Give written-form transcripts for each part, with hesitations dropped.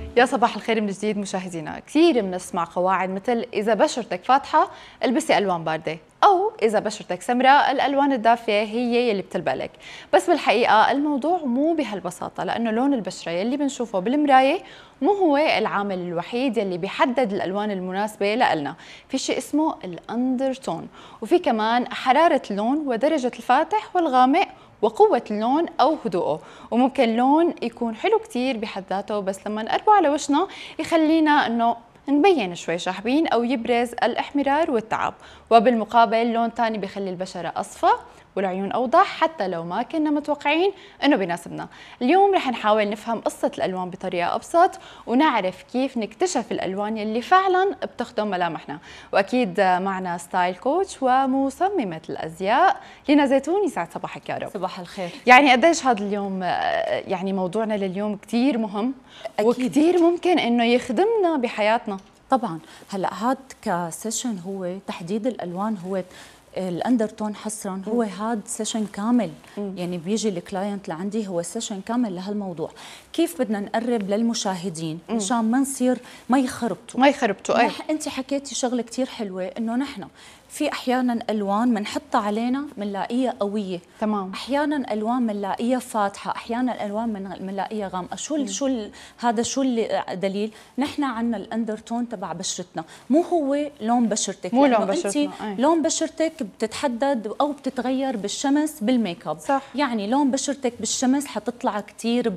يا صباح الخير من جديد مشاهدينا. كثير بنسمع قواعد مثل إذا بشرتك فاتحة البسي ألوان باردة، أو إذا بشرتك سمراء الألوان الدافية هي يلي بتلبق لك. بس بالحقيقة الموضوع مو بهالبساطة، لأنه لون البشرة يلي بنشوفه بالمراية مو هو العامل الوحيد يلي بيحدد الألوان المناسبة لنا. في شيء اسمه الأندرتون، وفي كمان حرارة اللون ودرجة الفاتح والغامق وقوة اللون أو هدوءه. وممكن لون يكون حلو كتير بحد ذاته، بس لما نقربه على وجهنا يخلينا إنه نبين شوي شاحبين أو يبرز الاحمرار والتعب. وبالمقابل لون تاني بيخلي البشرة أصفى والعيون أوضح حتى لو ما كنا متوقعين إنه بيناسبنا. اليوم رح نحاول نفهم قصة الألوان بطريقة أبسط، ونعرف كيف نكتشف الألوان يلي فعلاً بتخدم ملامحنا. وأكيد معنا ستايل كوتش ومصممة الأزياء لينا زيتون. يسعد صباحك يا رب. صباح الخير. يعني قديش هذا اليوم، يعني موضوعنا لليوم كتير مهم وكتير ممكن إنه يخدمنا بحياتنا. طبعا هلا هاد كسيشن هو تحديد الالوان، هو الاندرتون حصرا هو هاد سيشن كامل. يعني بيجي الكلاينت لعندي هو سيشن كامل لهالموضوع. كيف بدنا نقرب للمشاهدين مشان ما نصير ما يخربطوا. أي. انت حكيتي شغله كثير حلوه، انه نحن في احيانا الوان بنحطها علينا بنلاقيها قويه، تمام. احيانا الوان بنلاقيها فاتحه، احيانا الوان بنلاقيها غامقه. هذا شو اللي دليل؟ نحن عندنا الاندرتون تبع بشرتنا، مو هو لون بشرتك. مو لون بشرتنا. لون بشرتك بتتحدد او بتتغير بالشمس بالميك اب. صح. يعني لون بشرتك بالشمس حتطلع كثير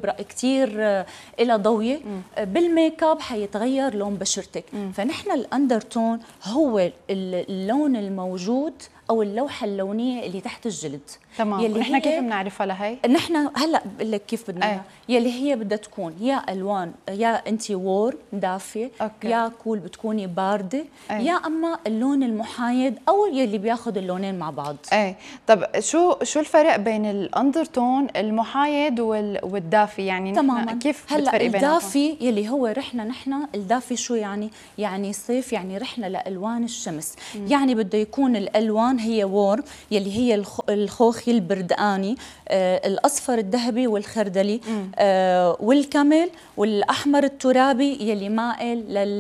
إلى ضويه، بالميك اب حيتغير لون بشرتك. فنحن الاندرتون هو اللون الموجود او اللوحه اللونيه اللي تحت الجلد. تمام. ونحن كيف بنعرفها لهي؟ نحن هلا بقول لك كيف بدنا يلي هي بدها تكون يا الوان، يا انت وورم دافيه، يا كول بتكوني بارده، يا اما اللون المحايد او يلي بياخذ اللونين مع بعض. طب شو الفرق بين الاندرتون المحايد والدافي؟ يعني تماما. كيف هلا بتفرقي بينهم؟ الدافي يلي هو نحن الدافي شو يعني؟ يعني صيف، يعني رحنا لالوان الشمس. يعني بده يكون الالوان هي وورم يلي هي الخوخي البردقاني، الاصفر الذهبي والخردلي، والكمل، والاحمر الترابي يلي مائل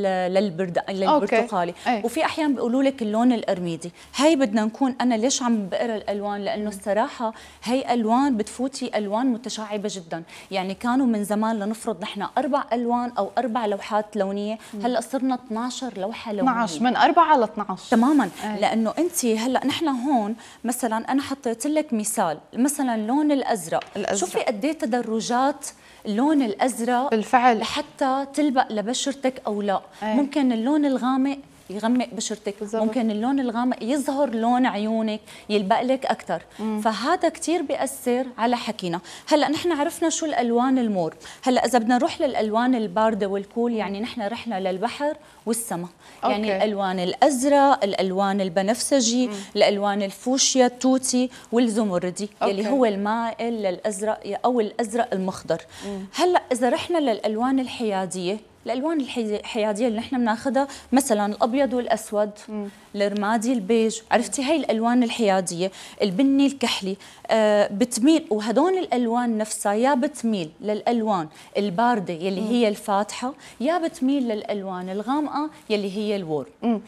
للبرتقالي. وفي احيان بيقولوا لك اللون الارميدي. هي بدنا نكون، انا ليش عم بقرا الالوان؟ لانه الصراحه هي الوان بتفوتي الوان متشعبه جدا. يعني كانوا من زمان لنفرض نحن 4 الوان او 4 لوحات لونيه، هلا صرنا 12 لوحه لونيه. 12 من 4 ل 12 تماما. لانه انت هلا نحن هون مثلا انا حطيت لك مثال، مثلا اللون الازرق. شوفي قد ايه تدرجات اللون الازرق بالفعل لحتى تلبق لبشرتك او لا. ممكن اللون الغامق يغمق بشرتك، ممكن اللون الغامق يظهر لون عيونك يلبق لك اكثر. فهذا كثير بيأثر على حكينا. هلا نحن عرفنا شو الالوان المور. هلا اذا بدنا نروح للالوان البارده والكول، يعني نحن رحنا للبحر والسماء. يعني الالوان الازرق، الالوان البنفسجي، الالوان الفوشيا التوتي والزمردي يلي هو المائل للازرق او الازرق المخضر. هلا اذا رحنا للالوان الحياديه، الالوان الحياديه اللي نحن بناخذها مثلا الابيض والاسود، الرمادي البيج، عرفتي هي الالوان الحياديه، البني الكحلي، بتميل. وهدول الالوان نفسها يا بتميل للالوان البارده يلي هي الفاتحه، يا بتميل للالوان الغامقه يلي هي الور.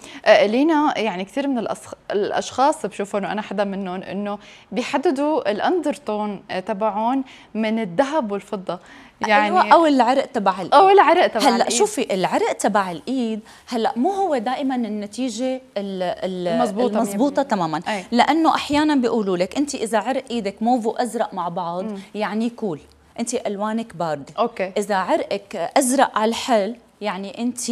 لينا يعني كثير من الاشخاص بشوفهم، وانا حدا منهم، انه بيحددوا الاندرتون تبعهم من الذهب والفضه، يعني او العرق تبع الايد. هلا شوفي العرق تبع الايد هلا مو هو دائما النتيجه المضبوطه تماما. لانه احيانا بيقولوا لك انت اذا عرق ايدك موف وازرق مع بعض يعني كول، انت الوانك بارده. اذا عرقك ازرق على الحل يعني انت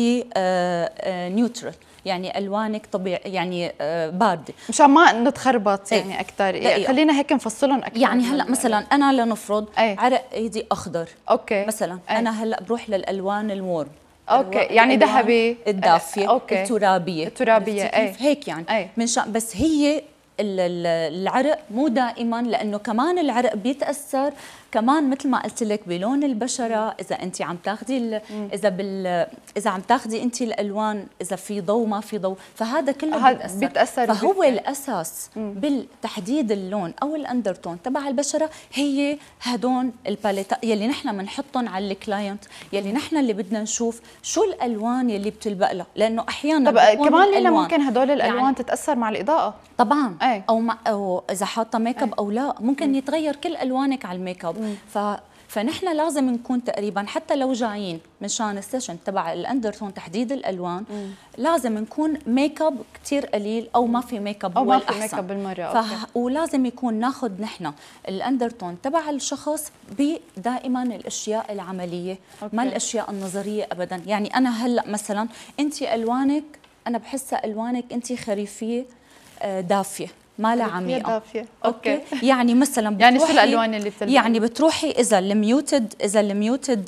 نيوترال، يعني الوانك طبيعي، يعني بارده. مشان ما نتخربط يعني اكثر. خلينا هيك نفصلهم اكثر. يعني هلا مثلا انا لنفرض عرق ايدي اخضر، مثلا انا هلا بروح للالوان الورم. يعني ذهبي، الدافيه، الترابيه كيف هيك يعني. من بس هي العرق مو دائما، لانه كمان العرق بيتاثر كمان مثل ما قلت لك بلون البشره، اذا انت عم تاخذي اذا عم تاخذي انت الالوان، اذا في ضوء ما في ضوء، فهذا كله بيتاثر. فهو الاساس بالتحديد اللون او الاندرتون تبع البشره هي هدول الباليت يلي نحن بنحطهم على الكلاينت، يلي نحن اللي بدنا نشوف شو الالوان يلي بتلبق له، لانه احيانا كمان لينا ممكن هدول الالوان يعني تتاثر مع الاضاءه طبعا او اذا حاطه ميك اب او لا، ممكن يتغير كل الوانك على الميك اب. فنحن لازم نكون تقريبا حتى لو جايين مشان السيشن تبع الاندرتون تحديد الالوان، لازم نكون ميك اب كثير قليل او ما في ميك اب، او ما في ميك اب بالمره. ولازم يكون ناخذ نحن الاندرتون تبع الشخص بدائما الاشياء العمليه، ما الاشياء النظريه ابدا. يعني انا هلا مثلا انت الوانك، انا بحسها الوانك انت خريفيه دافيه ما لها عميقه. دافيه اوكي. يعني مثلا يعني شو الالوان اللي بتلبسي؟ يعني بتروحي اذا الميوتد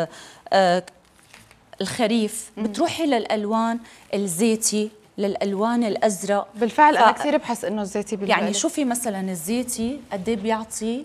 الخريف بتروحي للالوان الزيتي، للالوان الازرق. بالفعل انا كثير بحس انه الزيتي بالبالغ. يعني شوفي مثلا الزيتي قد ايه بيعطي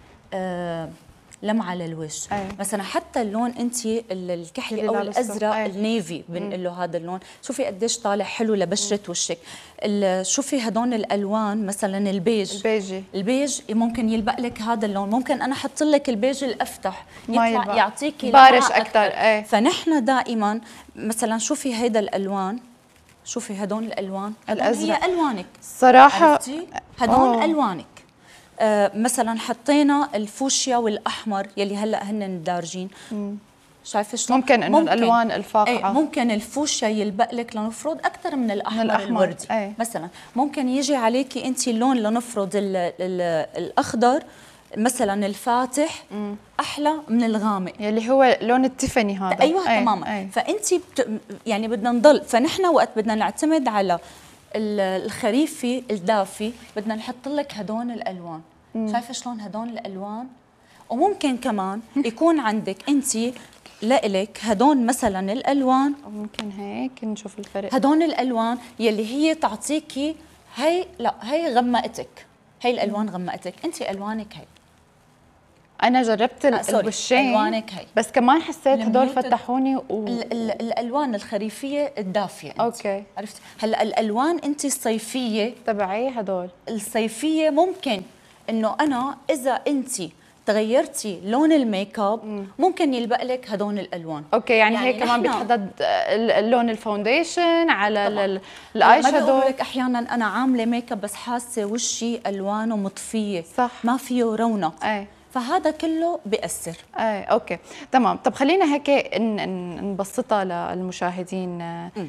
لمعه للوجه. مثلا حتى اللون انت الكحلي او الازرق النيفي بنقول له هذا اللون، شوفي قديش طالع حلو لبشره وشك. شوفي هدول الالوان مثلا البيج ممكن يلبق لك هذا اللون، ممكن انا احط لك البيج الافتح يطلع يعطيكي بارش اكثر. فنحن دائما مثلا شوفي هيدا الالوان، شوفي هدول الالوان الازرق هي الوانك صراحه، هدول الوانك. مثلا حطينا الفوشيا والاحمر يلي هلا هن دارجين، شايفه شلون؟ ممكن انه الالوان الفاقعه ممكن الفوشيا يلبق لك لنفرض اكثر من الاحمر الوردي. مثلا ممكن يجي عليكي انت اللون لنفرض الاخضر مثلا الفاتح احلى من الغامق يلي هو لون التيفاني هذا. ايوه تماما. فانت يعني بدنا نضل، فنحن وقت بدنا نعتمد على الخريفي الدافي بدنا نحط لك هدول الالوان. شايفه شلون هدول الالوان؟ وممكن كمان يكون عندك انت لإلك هدول مثلا الالوان، او ممكن هيك نشوف الفرق. هدول الالوان يلي هي تعطيكي هي، لا هي غمقتك، هي الالوان غمقتك، انت الوانك هي. انا جربت الوشين الوانك هي، بس كمان حسيت هدول فتحوني الالوان الخريفيه الدافيه انت. اوكي عرفتي؟ هلا الالوان انت الصيفيه تبعي هدول الصيفيه ممكن انه انا اذا انت تغيرتي لون الميك اب ممكن يلبق لك هدول الالوان. اوكي يعني هيك كمان بيتحدد اللون الفاونديشن على الاي شادو. بقول لك احيانا انا عامله ميك اب بس حاسه وشي الوانه مطفيه، صح، ما فيه رونق. فهذا كله بيأثر. اوكي تمام. طب خلينا هيك نبسطها للمشاهدين.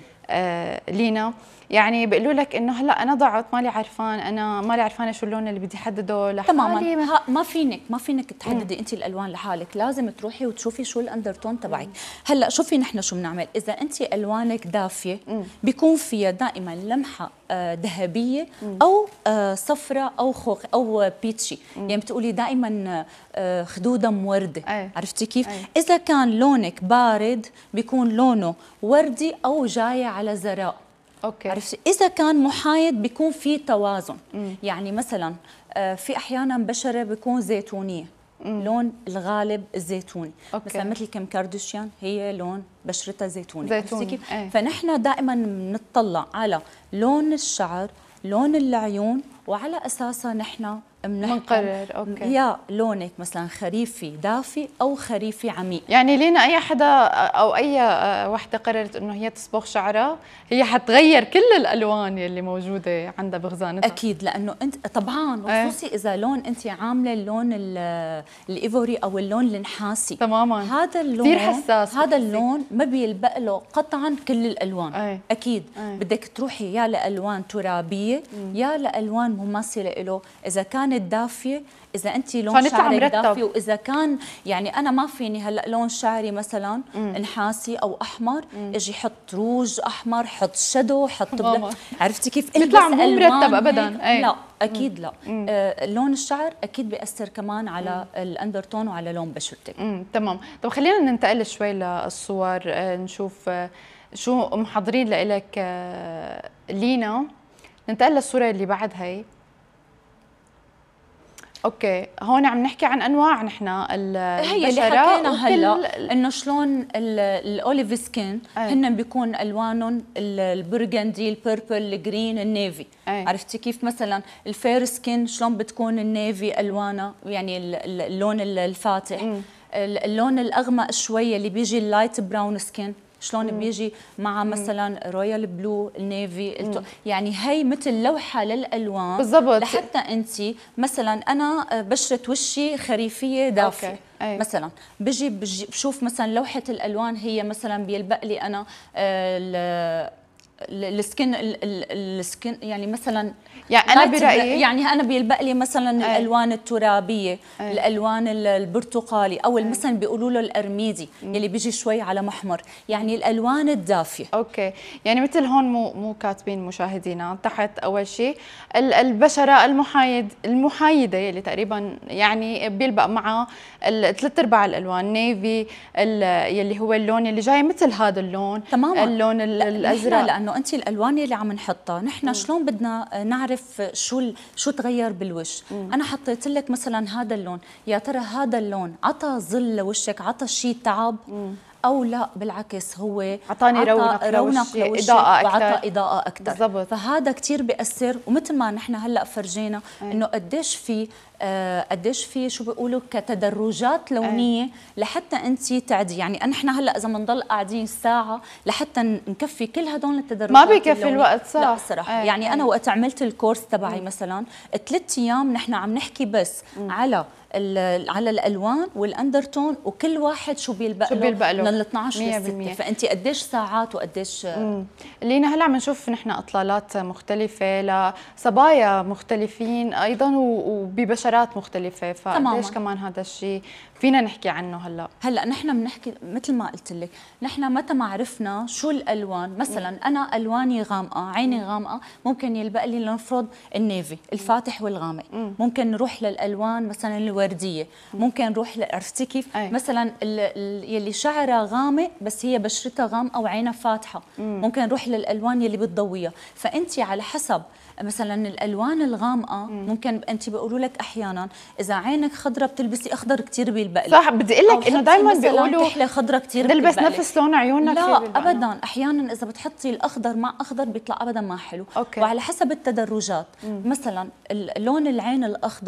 لينا يعني بيقولوا لك انه هلا انا ضعت مالي عرفانه شو اللون اللي بدي احدده لحالي. تماما ما فينك تحددي انت الالوان لحالك، لازم تروحي وتشوفي شو الاندرتون تبعك. هلا شوفي نحن شو بنعمل، اذا انت الوانك دافيه بيكون فيها دائما لمحه ذهبيه او صفراء او خوخ او بيتشي. يعني بتقولي دائما خدوده مورده. عرفتي كيف؟ اذا كان لونك بارد بيكون لونه وردي او جاي على زراء. اوكي. عرفتي؟ اذا كان محايد بيكون في توازن. يعني مثلا في احيانا بشره بيكون زيتونيه، لون الغالب الزيتوني. مثلا مثل كيم كارديشيان هي لون بشرتها زيتوني. كيف؟ فنحن دائما بنطلع على لون الشعر، لون العيون، وعلى اساسها نحن بنقرر. اوكي. يا لونك مثلا خريفي دافي او خريفي عميق. يعني لينا اي حدا او اي وحده قررت انه هي تصبغ شعرها هي حتغير كل الالوان اللي موجوده عندها بغزانتها. اكيد، لانه انت طبعا خصوصي اذا لون انت عامله اللون الايفوري او اللون النحاسي تماما، هذا اللون كثير حساس. هذا اللون ما بيلبق له قطعا كل الالوان. اكيد بدك تروحي يا لالوان ترابيه يا لالوان مماثله له. اذا كانت دافيه، اذا انت لون شعرك دافي، واذا كان يعني انا ما فيني هلا لون شعري مثلا نحاسي او احمر اجي حط روج احمر، حط شادو، حط بلاك. عرفتي كيف؟ بيطلع مو مرتب ابدا. لا اكيد لا. لون الشعر اكيد بيأثر كمان على الاندرتون وعلى لون بشرتك. تمام. طب خلينا ننتقل شوي للصور، نشوف شو محضرين لك لينا. ننتقل للصوره اللي بعد هي. اوكي، هون عم نحكي عن انواع نحن هي اللي حكينا هلا انه شلون الاوليف سكين هن بيكون الوانهم البرغندي، البيربل، الجرين، النيفي. عرفتي كيف؟ مثلا الفير سكين شلون بتكون النيفي الوانها، يعني اللون الفاتح. اللون الاغمق شويه اللي بيجي اللايت براون سكين شلون بيجي مع مثلا رويال بلو، النيفي. يعني هي مثل لوحه للالوان بالضبط، لحتى انت مثلا انا بشره وشي خريفيه دافيه مثلا بجي بشوف مثلا لوحه الالوان هي مثلا بيلبق لي انا السكن يعني مثلا، يعني انا برايي يعني انا بيلبق لي مثلا الالوان الترابيه، الالوان البرتقالي، او مثلا بيقولوا له الارميدي يلي بيجي شوي على محمر، يعني الالوان الدافيه. اوكي، يعني مثل هون مو كاتبين مشاهدينا تحت اول شيء البشره المحايده يلي تقريبا يعني بيلبق معها ثلاث ارباع الالوان، نيفي يلي هو اللون اللي جاي مثل هذا اللون تماما، اللون الازرق. لانه انت الالوان اللي عم نحطها نحن شلون بدنا نعرف شو تغير بالوش. انا حطيت لك مثلا هذا اللون، يا ترى هذا اللون عطى ظل لوشك، عطى شيء تعب او لا بالعكس هو اعطاني رونق لوشك، اضاءه اكثر، وعطى اضاءه اكثر بالضبط. فهذا كثير بياثر. ومثل ما نحن هلا فرجينا انه قديش في شو بيقولوا كتدرجات لونيه لحتى انت تعدي. يعني نحن هلا اذا بنضل قاعدين ساعه لحتى نكفي كل هدول التدرجات ما بيكفي الوقت، صح؟ لا صراحه يعني انا وقت عملت الكورس تبعي مثلا 3 ايام نحن عم نحكي بس على الالوان والاندرتون، وكل واحد شو بيلبق له من ال 12 لل 6. فانت قديش ساعات وقديش لينا هلا عم نشوف نحن اطلالات مختلفه لصبايا مختلفين ايضا وببشرات مختلفه، فقديش كمان هذا الشيء فينا نحكي عنه هلا نحن بنحكي مثل ما قلت لك، نحن متى ما عرفنا شو الالوان. مثلا انا الواني غامقه، عيني غامقه، ممكن يلبق لي لنفرض النيفي الفاتح والغامق. ممكن نروح للالوان مثلا الورديه، ممكن نروح عرفتي كيف؟ مثلا يلي شعرها غامق بس هي بشرتها غامقه وعينها فاتحه، ممكن نروح للالوان يلي بتضويها. فانت على حسب مثلا الالوان الغامقه ممكن انت بيقولوا لك احيانا اذا عينك خضراء بتلبسي اخضر كثير بيلبق لك. صح، بدي اقول لك انه دائما بيقولوا كحله خضراء كثير نلبس نفس لون عيوننا. لا ابدا، احيانا اذا بتحطي الاخضر مع اخضر بيطلع ابدا ما حلو. وعلى حسب التدرجات. مثلا لون العين الاخضر